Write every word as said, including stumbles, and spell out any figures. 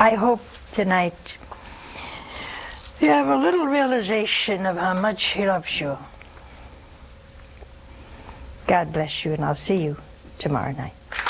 I hope tonight you have a little realization of how much He loves you. God bless you, and I'll see you tomorrow night.